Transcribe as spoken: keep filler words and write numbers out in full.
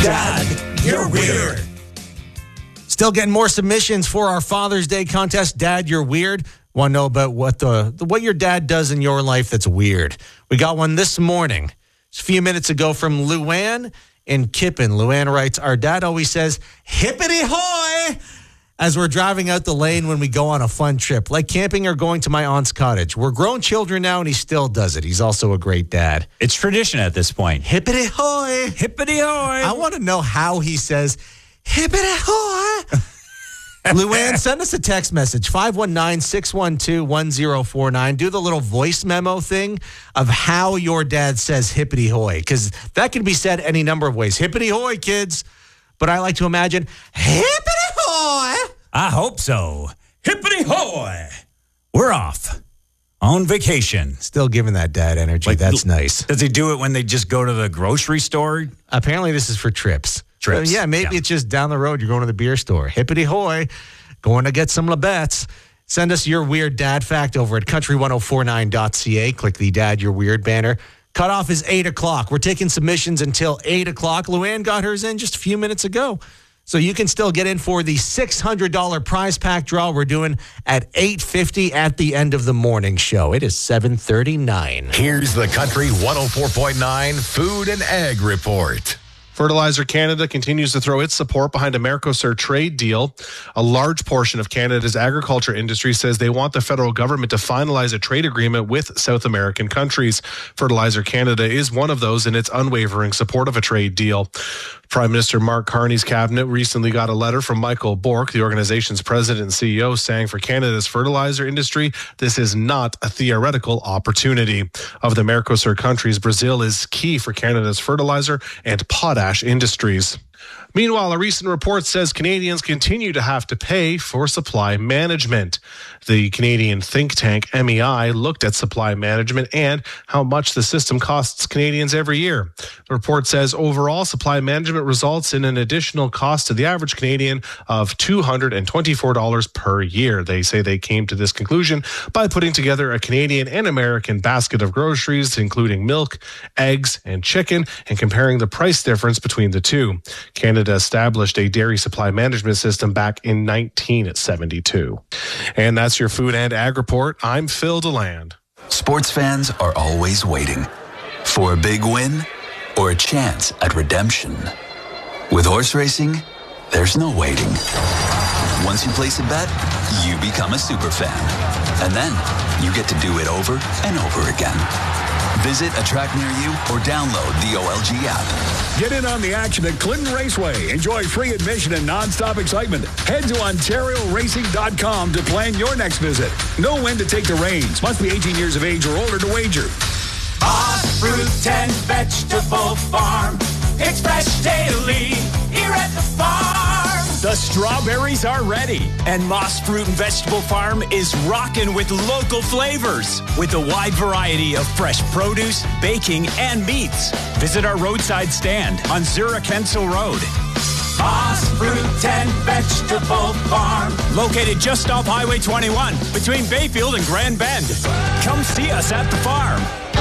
Dad, you're weird. Still getting more submissions for our Father's Day contest. Dad, you're weird. Want to know about what the, the what your dad does in your life that's weird? We got one this morning, just a few minutes ago, from Luann in Kippen. Luann writes, our dad always says, hippity hoy, as we're driving out the lane when we go on a fun trip, like camping or going to my aunt's cottage. We're grown children now, and he still does it. He's also a great dad. It's tradition at this point. Hippity hoy. Hippity hoy. I want to know how he says, hippity hoy. Luann, send us a text message, five one nine, six one two, one zero four nine. Do the little voice memo thing of how your dad says hippity hoy, because that can be said any number of ways. Hippity hoy, kids. But I like to imagine, hippity hoy. I hope so. Hippity hoy. We're off on vacation. Still giving that dad energy. Like, that's nice. Does he do it when they just go to the grocery store? Apparently this is for trips. Trips. So yeah, maybe yeah. It's just down the road. You're going to the beer store. Hippity hoy. Going to get some Labatt's. Send us your weird dad fact over at country ten forty-nine dot c a. Click the Dad You're Weird banner. Cutoff is eight o'clock. We're taking submissions until eight o'clock. Luann got hers in just a few minutes ago. So you can still get in for the six hundred dollars prize pack draw we're doing at eight fifty at the end of the morning show. It is seven thirty-nine. Here's the Country one oh four point nine Food and Ag Report. Fertilizer Canada continues to throw its support behind a Mercosur trade deal. A large portion of Canada's agriculture industry says they want the federal government to finalize a trade agreement with South American countries. Fertilizer Canada is one of those in its unwavering support of a trade deal. Prime Minister Mark Carney's cabinet recently got a letter from Michael Bork, the organization's president and C E O, saying for Canada's fertilizer industry, this is not a theoretical opportunity. Of the Mercosur countries, Brazil is key for Canada's fertilizer and potash industries. Meanwhile, a recent report says Canadians continue to have to pay for supply management. The Canadian think tank M E I looked at supply management and how much the system costs Canadians every year. The report says overall supply management results in an additional cost to the average Canadian of two hundred twenty-four dollars per year. They say they came to this conclusion by putting together a Canadian and American basket of groceries, including milk, eggs, and chicken, and comparing the price difference between the two. Canada established a dairy supply management system back in nineteen seventy-two. And that's your Food and Ag Report. I'm Phil DeLand. Sports fans are always waiting for a big win or a chance at redemption. With horse racing, there's no waiting. Once you place a bet, you become a super fan. And then you get to do it over and over again. Visit a track near you or download the O L G app. Get in on the action at Clinton Raceway. Enjoy free admission and nonstop excitement. Head to Ontario Racing dot com to plan your next visit. Know when to take the reins. Must be eighteen years of age or older to wager. Moss Fruit and Vegetable Farm. It's fresh daily here at the farm. The strawberries are ready, and Moss Fruit and Vegetable Farm is rocking with local flavors with a wide variety of fresh produce, baking, and meats. Visit our roadside stand on Zurich Hensel Road. Moss Fruit and Vegetable Farm. Located just off Highway twenty-one between Bayfield and Grand Bend. Come see us at the farm.